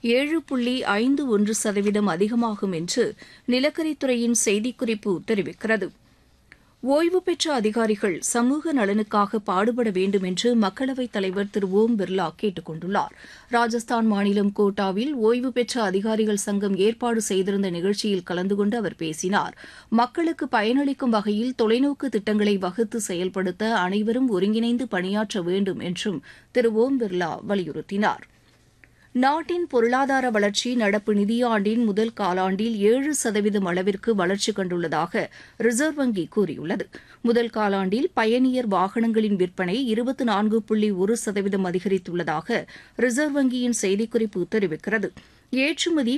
7.51% அதிகமாகும் என்று நிலக்கரித்துறையின் செய்திக்குறிப்பு தெரிவிக்கிறது. ஓய்வு பெற்ற அதிகாரிகள் சமூக நலனுக்காக பாடுபட வேண்டும் என்று மக்களவைத் தலைவர் திரு ஓம் பிர்லா கேட்டுக் கொண்டுள்ளார். ராஜஸ்தான் மாநிலம் கோட்டாவில் ஓய்வு பெற்ற அதிகாரிகள் சங்கம் ஏற்பாடு செய்திருந்த நிகழ்ச்சியில் கலந்து கொண்டு அவர் பேசினார். மக்களுக்கு பயனளிக்கும் வகையில் தொலைநோக்கு திட்டங்களை வகுத்து செயல்படுத்த அனைவரும் ஒருங்கிணைந்து பணியாற்ற வேண்டும் என்றும் திரு ஓம் பிர்லா வலியுறுத்தினார். நாட்டின் பொருளாதார வளர்ச்சி நடப்பு நிதியாண்டின் முதல் காலாண்டில் 7% அளவிற்கு வளர்ச்சி கண்டுள்ளதாக ரிசர்வ் வங்கி கூறியுள்ளது. முதல் காலாண்டில் பயணியர் வாகனங்களின் விற்பனை 24.1% அதிகரித்துள்ளதாக ரிசர்வ் வங்கியின் செய்திக்குறிப்பு தெரிவிக்கிறது. ஏற்றுமதி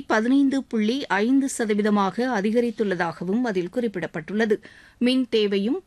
15.5% அதிகரித்துள்ளதாகவும் அதில் குறிப்பிடப்பட்டுள்ளது. மின் தேவையும்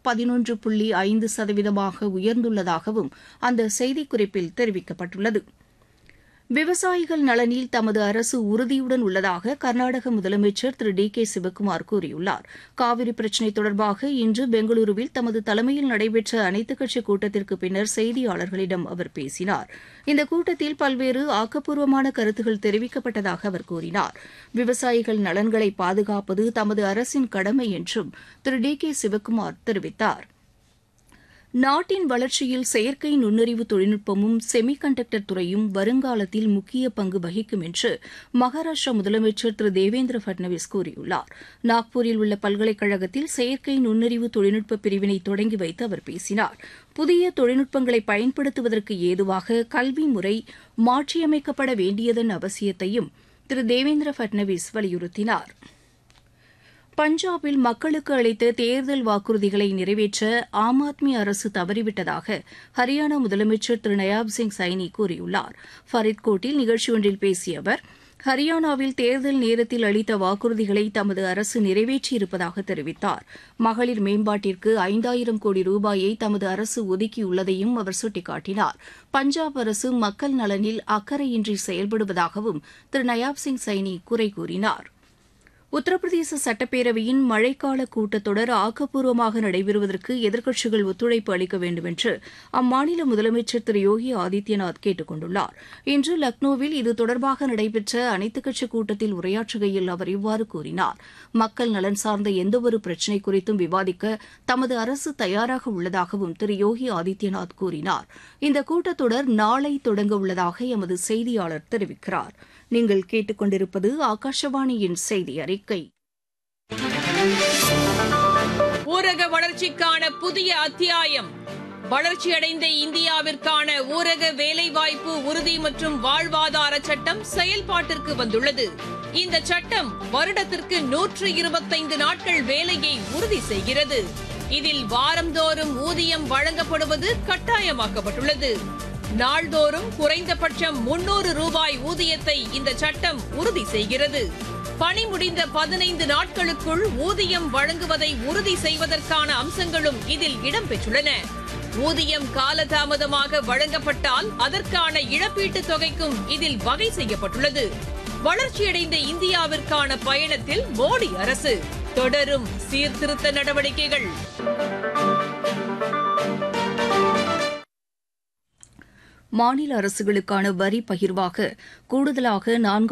11.5% உயர்ந்துள்ளதாகவும் அந்த செய்திக்குறிப்பில் தெரிவிக்கப்பட்டுள்ளது. விவசாயிகள் நலனில் தமது அரசு உறுதியுடன் உள்ளதாக கர்நாடக முதலமைச்சர் திரு டி கே சிவக்குமார் கூறியுள்ளார். காவிரி பிரச்சினை தொடர்பாக இன்று பெங்களூருவில் தமது தலைமையில் நடைபெற்ற அனைத்துக் கட்சிக் கூட்டத்திற்கு பின்னர் செய்தியாளர்களிடம் அவர் பேசினார். இந்த கூட்டத்தில் பல்வேறு ஆக்கப்பூர்வமான கருத்துகள் தெரிவிக்கப்பட்டதாக அவர் கூறினார். விவசாயிகள் நலன்களை பாதுகாப்பது தமது அரசின் கடமை என்றும் திரு டி கே சிவக்குமார் தெரிவித்தார். நாட்டின் வளர்ச்சியில் செயற்கை நுண்ணறிவு தொழில்நுட்பமும் செமி கண்டக்டர் துறையும் வருங்காலத்தில் முக்கிய பங்கு வகிக்கும் என்று மகாராஷ்டிரா முதலமைச்சர் திரு தேவேந்திர பட்னவிஸ் கூறியுள்ளார். நாக்பூரில் உள்ள பல்கலைக்கழகத்தில் செயற்கை நுண்ணறிவு தொழில்நுட்ப பிரிவினை தொடங்கி வைத்து அவர் பேசினார். புதிய தொழில்நுட்பங்களை பயன்படுத்துவதற்கு ஏதுவாக கல்வி முறை மாற்றியமைக்கப்பட வேண்டியதன் அவசியத்தையும் திரு தேவேந்திர பட்னவிஸ் வலியுறுத்தினார். பஞ்சாபில் மக்களுக்கு அளித்த தேர்தல் வாக்குறுதிகளை நிறைவேற்ற ஆம் ஆத்மி அரசு தவறிவிட்டதாக ஹரியானா முதலமைச்சர் திரு நயாப் சிங் சைனி கூறியுள்ளார். ஃபரித்கோட்டில் நிகழ்ச்சி ஒன்றில் பேசிய அவர், ஹரியானாவில் தேர்தல் நேரத்தில் அளித்த வாக்குறுதிகளை தமது அரசு நிறைவேற்றியிருப்பதாக தெரிவித்தார். மகளிர் மேம்பாட்டிற்கு 5000 கோடி ரூபாயை தமது அரசு ஒதுக்கியுள்ளதையும் அவர் சுட்டிக்காட்டினார். பஞ்சாப் அரசு மக்கள் நலனில் அக்கறையின்றி செயல்படுவதாகவும் திரு நயாப் சிங் சைனி குறை கூறினார். உத்தரப்பிரதேச சட்டப்பேரவையின் மழைக்கால கூட்டத்தொடர் ஆக்கப்பூர்வமாக நடைபெறுவதற்கு எதிர்க்கட்சிகள் ஒத்துழைப்பு அளிக்க வேண்டும் என்று அம்மாநில முதலமைச்சர் திரு யோகி ஆதித்யநாத் கேட்டுக் கொண்டுள்ளார். இன்று லக்னோவில் இது தொடர்பாக நடைபெற்ற அனைத்துக் கட்சிக் கூட்டத்தில் உரையாற்றுகையில் அவர் இவ்வாறு கூறினார். மக்கள் நலன் சார்ந்த எந்தவொரு பிரச்சினை குறித்தும் விவாதிக்க தமது அரசு தயாராக உள்ளதாகவும் திரு யோகி ஆதித்யநாத் கூறினார். இந்த கூட்டத்தொடர் நாளை தொடங்க உள்ளதாக எமது செய்தியாளர் தெரிவிக்கிறார். நீங்கள் கேட்டுக்கொண்டிருப்பது ஆகாஷவாணியின் செய்தி அறிக்கை. ஊரக வளர்ச்சிக்கான புதிய அத்தியாயம். வளர்ச்சியடைந்த இந்தியாவிற்கான ஊரக வேலைவாய்ப்பு உறுதி மற்றும் வாழ்வாதார சட்டம் செயல்பாட்டிற்கு வந்துள்ளது. இந்த சட்டம் வருடத்திற்கு 125 நாட்கள் வேலையை உறுதி செய்கிறது. இதில் வாரந்தோறும் ஊதியம் வழங்கப்படுவது கட்டாயமாக்கப்பட்டுள்ளது. நாள்தோறும் குறைந்தபட்சம் 300 ரூபாய் ஊதியத்தை இந்த சட்டம் உறுதி செய்கிறது. பணி முடிந்த 15 நாட்களுக்குள் ஊதியம் வழங்குவதை உறுதி செய்வதற்கான அம்சங்களும் இதில் இடம்பெற்றுள்ளன. ஊதியம் காலதாமதமாக வழங்கப்பட்டால் அதற்கான இழப்பீட்டுத் தொகைக்கும் இதில் வகை செய்யப்பட்டுள்ளது. வளர்ச்சியடைந்த இந்தியாவிற்கான பயணத்தில் மோடி அரசு தொடரும் சீர்திருத்த நடவடிக்கைகள். மாநில அரசுகளுக்கான வரி பகிர்வாக கூடுதலாக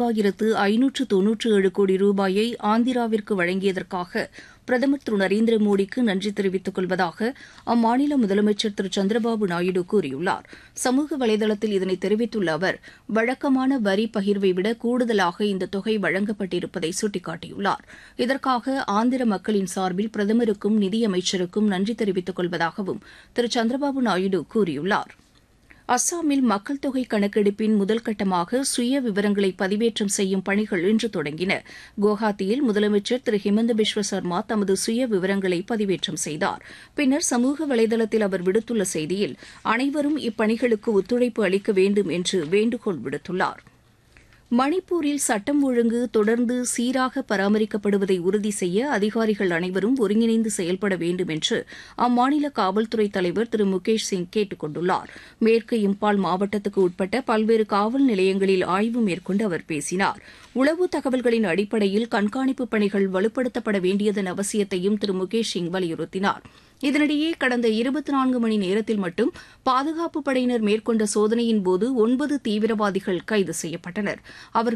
4597 கோடி ரூபாயை ஆந்திராவிற்கு வழங்கியதற்காக பிரதமர் திரு நரேந்திர மோடிக்கு நன்றி தெரிவித்துக் கொள்வதாக அம்மாநில முதலமைச்சர் திரு சந்திரபாபு நாயுடு கூறியுள்ளார். சமூக வலைதளத்தில் இதனை தெரிவித்துள்ள அவர், வழக்கமான வரி பகிர்வை விட கூடுதலாக இந்த தொகை வழங்கப்பட்டிருப்பதை சுட்டிக்காட்டியுள்ளார். இதற்காக ஆந்திர மக்களின் சார்பில் பிரதமருக்கும் நிதியமைச்சருக்கும் நன்றி தெரிவித்துக் கொள்வதாகவும் திரு சந்திரபாபு நாயுடு கூறியுள்ளார். அஸ்ஸாமில் மக்கள் தொகை கணக்கெடுப்பின் முதல் கட்டமாக சுய விவரங்களை பதிவேற்றம் செய்யும் பணிகள் இன்று தொடங்கின. குவஹாத்தியில் முதலமைச்சர் திரு ஹிமந்த பிஸ்வ சர்மா தமது சுய விவரங்களை பதிவேற்றம் செய்தார். பின்னர் சமூக வலைதளத்தில் அவர் விடுத்துள்ள செய்தியில், அனைவரும் இப்பணிகளுக்கு ஒத்துழைப்பு அளிக்க வேண்டும் என்று வேண்டுகோள் விடுத்துள்ளார். மணிப்பூரில் சட்டம் ஒழுங்கு தொடர்ந்து சீராக பராமரிக்கப்படுவதை உறுதி செய்ய அதிகாரிகள் அனைவரும் ஒருங்கிணைந்து செயல்பட வேண்டும் என்று அம்மாநில காவல்துறை தலைவர் திரு முகேஷ் சிங் கேட்டுக் கொண்டுள்ளார். மேற்கு இம்பால் மாவட்டத்துக்கு உட்பட்ட பல்வேறு காவல் நிலையங்களில் ஆய்வு மேற்கொண்டு அவர் பேசினார். உளவு தகவல்களின் அடிப்படையில் கண்காணிப்பு பணிகள் வலுப்படுத்தப்பட வேண்டியதன் அவசியத்தையும் திரு முகேஷ் சிங் வலியுறுத்தினார். இதனிடையே கடந்த 24 மணி நேரத்தில் மட்டும் பாதுகாப்புப் படையினர் மேற்கொண்ட சோதனையின்போது 9 தீவிரவாதிகள் கைது செய்யப்பட்டனர்.